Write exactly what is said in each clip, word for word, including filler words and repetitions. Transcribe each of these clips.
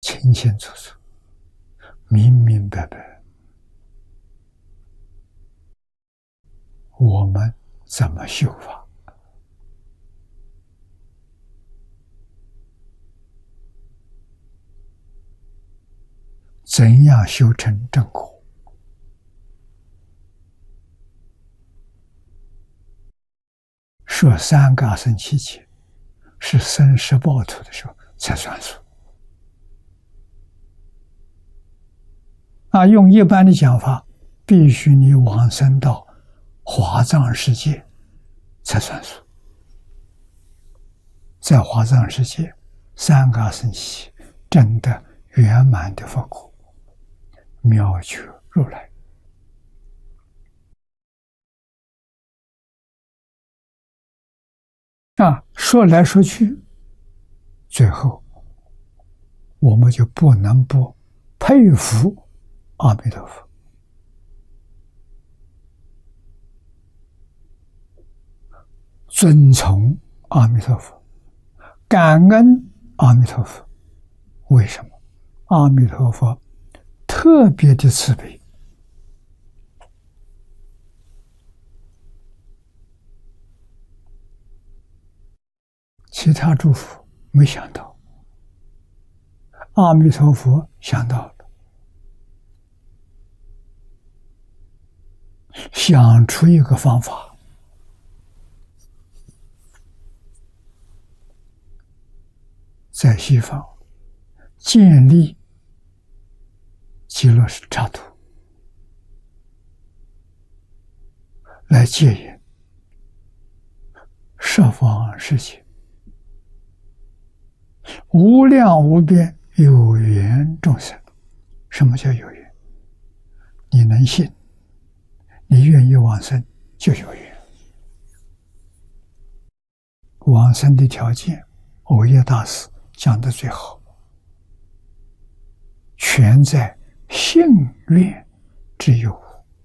清清楚楚、明明白白，我们怎么修法？怎样修成正果？说三个阿僧祇劫，是生十报土的时候才算数。啊，用一般的讲法，必须你往生到华藏世界才算数。在华藏世界，三个阿僧祇证得圆满的佛果，妙觉如来。啊，说来说去，最后我们就不能不佩服阿弥陀佛，尊崇阿弥陀佛，感恩阿弥陀佛。为什么？阿弥陀佛特别的慈悲，其他诸佛没想到，阿弥陀佛想到了，想出一个方法，在西方建立极乐刹土，来戒引十方世界无量无边有缘众生。什么叫有缘？你能信，你愿意往生，就有缘。往生的条件，藕益大师讲得最好，全在信愿之有无。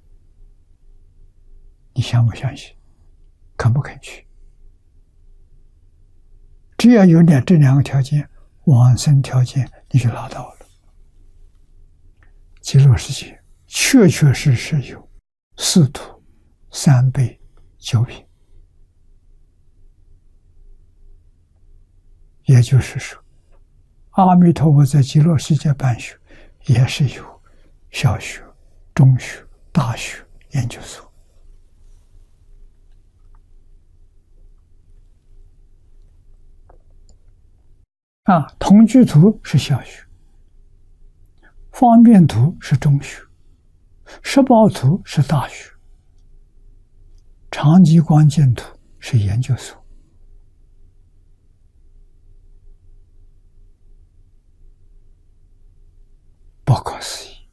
你相不相信？肯不肯去？只要有两这两个条件，往生条件你就拿到了。极乐世界确确实实有四土、三辈、九品，也就是说，阿弥陀佛在极乐世界办学，也是有小学、中学、大学、研究所。啊，同居图是小学，方便图是中学，十报图是大学，长极光净图是研究所。不可思议！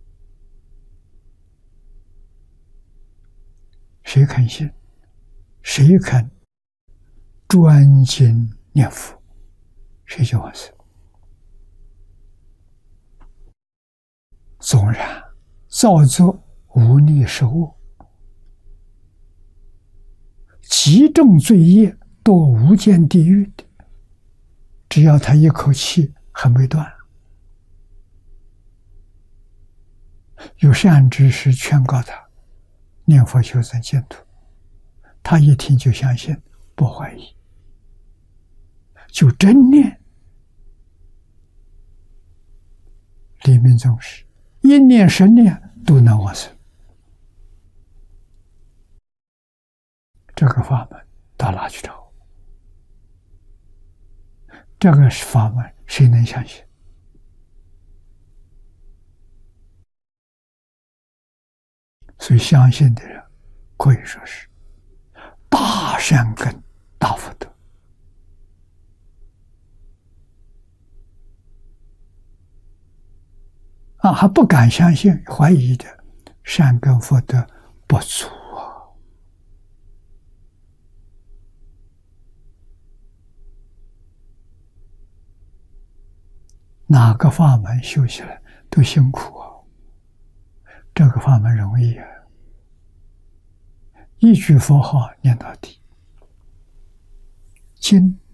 谁肯信？谁肯专心念佛，谁就往生。纵然造作无利十恶，极重罪业，堕无间地狱的，只要他一口气还没断，有善知识劝告他念佛修增净土，他一听就相信，不怀疑，就真念。黎明宗师一念十念都能往生，这个法门到哪去找？这个法门谁能相信？所以相信的人可以说是大善根大福德。啊，还不敢相信、怀疑的，善根福德不足啊！哪个法门修起来都辛苦啊，这个法门容易啊！一句佛号念到底，经